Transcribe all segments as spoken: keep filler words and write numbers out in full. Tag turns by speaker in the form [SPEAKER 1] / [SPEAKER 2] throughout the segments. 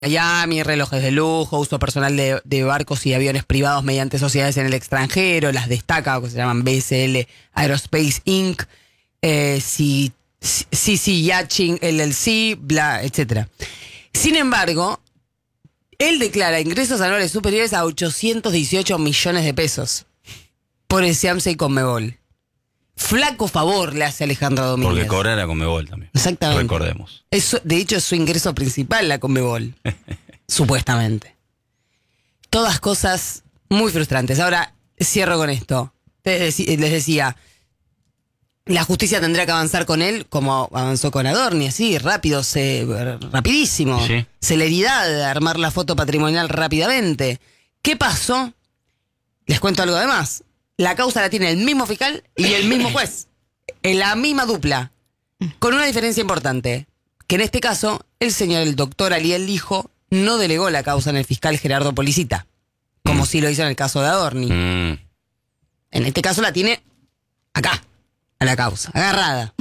[SPEAKER 1] Miami, relojes de lujo, uso personal de, de barcos y aviones privados mediante sociedades en el extranjero, las destaca, que se llaman B S L Aerospace incorporated, eh, C C Yachting L L C, bla, etcétera. Sin embargo, él declara ingresos anuales superiores a ochocientos dieciocho millones de pesos por el SIAMSA y Conmebol. Flaco favor le hace Alejandro Domínguez.
[SPEAKER 2] Porque cobrar a Conmebol también.
[SPEAKER 1] Exactamente.
[SPEAKER 2] Recordemos.
[SPEAKER 1] Eso, de hecho, es su ingreso principal, la Conmebol. Supuestamente. Todas cosas muy frustrantes. Ahora, cierro con esto. Les decía, la justicia tendrá que avanzar con él como avanzó con Adorni, así, rápido, se, rapidísimo.
[SPEAKER 2] Sí.
[SPEAKER 1] Celeridad de armar la foto patrimonial rápidamente. ¿Qué pasó? Les cuento algo de más. La causa la tiene el mismo fiscal y el mismo juez. En la misma dupla. Con una diferencia importante. Que en este caso, el señor, el doctor Aliel Lijo, no delegó la causa en el fiscal Gerardo Policita. Como mm. sí lo hizo en el caso de Adorni. Mm. En este caso la tiene acá, a la causa, agarrada.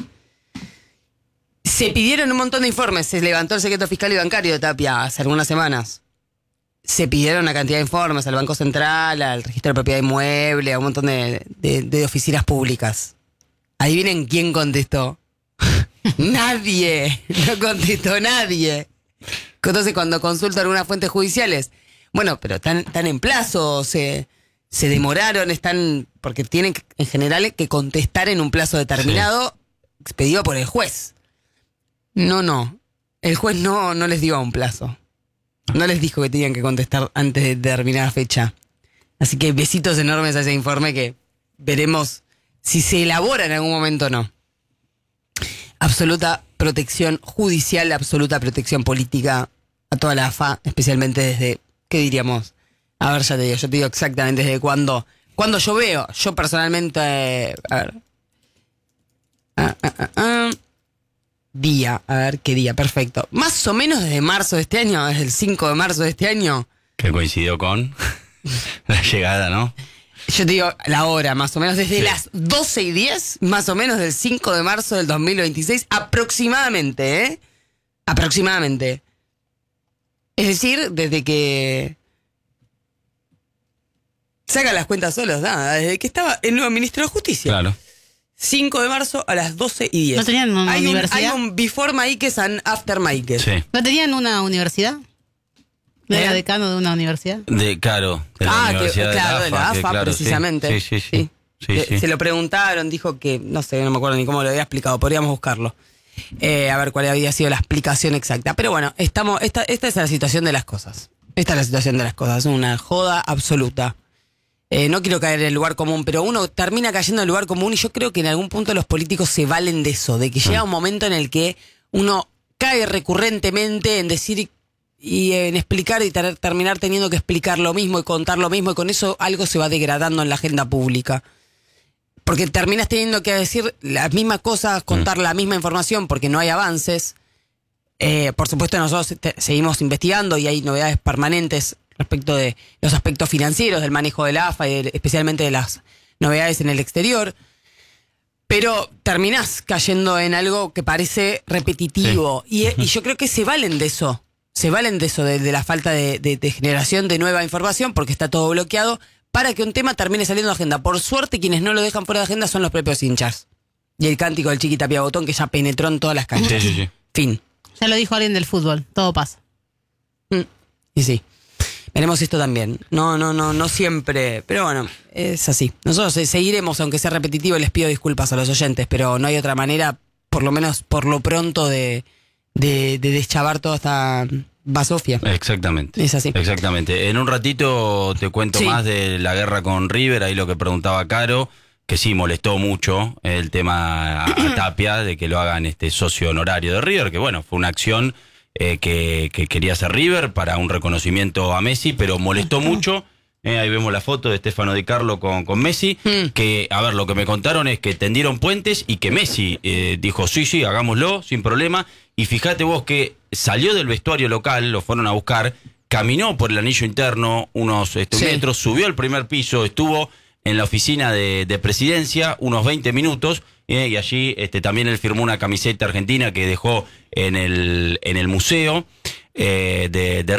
[SPEAKER 1] Se pidieron un montón de informes. Se levantó el secreto fiscal y bancario de Tapia hace algunas semanas. Se pidieron una cantidad de informes al Banco Central, al Registro de Propiedad Inmueble, a un montón de, de, de oficinas públicas. Adivinen quién contestó. Nadie. No contestó nadie. Entonces, cuando consulto algunas fuentes judiciales, bueno, pero están, están en plazo, se, se demoraron, están, porque tienen en general que contestar en un plazo determinado, sí, expedido por el juez. No, no. El juez no, no les dio un plazo. No les dijo que tenían que contestar antes de determinada fecha. Así que besitos enormes a ese informe que veremos si se elabora en algún momento o no. Absoluta protección judicial, absoluta protección política a toda la A F A, especialmente desde, ¿qué diríamos? A ver, ya te digo, yo te digo exactamente desde cuándo. Cuando yo veo, yo personalmente, eh, a ver. Ah, ah, ah, ah. Día, a ver qué día, perfecto. Más o menos desde marzo de este año, desde el cinco de marzo de este año.
[SPEAKER 2] Que coincidió con la llegada, ¿no?
[SPEAKER 1] Yo te digo la hora, más o menos, desde
[SPEAKER 2] sí.
[SPEAKER 1] las doce y diez, más o menos del cinco de marzo del dos mil veintiséis, aproximadamente, ¿eh? Aproximadamente. Es decir, desde que... Sacan las cuentas solos, nada, desde que estaba el nuevo ministro de Justicia.
[SPEAKER 2] Claro.
[SPEAKER 1] cinco de marzo a las doce y diez.
[SPEAKER 3] ¿No tenían una
[SPEAKER 1] hay
[SPEAKER 3] universidad?
[SPEAKER 1] Un, hay un before Maíquez and after Maíquez.
[SPEAKER 2] Sí.
[SPEAKER 3] ¿No tenían una universidad? ¿No
[SPEAKER 1] ¿Eh?
[SPEAKER 3] era decano de una universidad?
[SPEAKER 2] De, claro, de la
[SPEAKER 1] ah,
[SPEAKER 2] Universidad
[SPEAKER 1] que, claro,
[SPEAKER 2] de la AFA,
[SPEAKER 1] de la AFA,
[SPEAKER 2] claro,
[SPEAKER 1] precisamente.
[SPEAKER 2] Sí, sí, sí. sí. sí,
[SPEAKER 1] Se,
[SPEAKER 2] sí.
[SPEAKER 1] se lo preguntaron, dijo que, no sé, no me acuerdo ni cómo lo había explicado, podríamos buscarlo. Eh, a ver cuál había sido la explicación exacta. Pero bueno, estamos, esta, esta es la situación de las cosas. Esta es la situación de las cosas, una joda absoluta. Eh, no quiero caer en el lugar común, pero uno termina cayendo en el lugar común y yo creo que en algún punto los políticos se valen de eso, de que llega un momento en el que uno cae recurrentemente en decir y en explicar y ter- terminar teniendo que explicar lo mismo y contar lo mismo, y con eso algo se va degradando en la agenda pública. Porque terminas teniendo que decir las mismas cosas, contar mm. la misma información porque no hay avances. Eh, por supuesto nosotros te- seguimos investigando y hay novedades permanentes respecto de los aspectos financieros del manejo de la A F A y de, especialmente de las novedades en el exterior. Pero terminás cayendo en algo que parece repetitivo. Sí. Y, uh-huh. y yo creo que se valen de eso. Se valen de eso, de, de la falta de, de, de generación de nueva información, porque está todo bloqueado, para que un tema termine saliendo de agenda. Por suerte, quienes no lo dejan fuera de agenda son los propios hinchas. Y el cántico del Chiqui Tapia Botón, que ya penetró en todas las canchas.
[SPEAKER 2] Sí, sí, sí.
[SPEAKER 1] Fin.
[SPEAKER 3] Ya lo dijo alguien del fútbol, todo pasa.
[SPEAKER 1] Mm. Y sí. Veremos esto también. No, no, no, no siempre. Pero bueno, es así. Nosotros seguiremos, aunque sea repetitivo, les pido disculpas a los oyentes, pero no hay otra manera, por lo menos por lo pronto, de, de, de deschavar toda esta basofia.
[SPEAKER 2] Exactamente.
[SPEAKER 1] Es así.
[SPEAKER 2] Exactamente. En un ratito te cuento
[SPEAKER 1] sí.
[SPEAKER 2] más de la guerra con River, ahí lo que preguntaba Caro, que sí molestó mucho el tema a, a Tapia, de que lo hagan este socio honorario de River, que bueno, fue una acción Eh, que, que quería hacer River para un reconocimiento a Messi, pero molestó mucho. Eh, ahí vemos la foto de Stefano Di Carlo con, con Messi. Mm. Que, a ver, lo que me contaron es que tendieron puentes y que Messi eh, dijo, sí, sí, hagámoslo, sin problema. Y fíjate vos que salió del vestuario local, lo fueron a buscar, caminó por el anillo interno unos este, sí. metros, subió al primer piso, estuvo en la oficina de, de presidencia unos veinte minutos. Eh, y allí este, también él firmó una camiseta argentina que dejó en el, en el museo. eh, de, de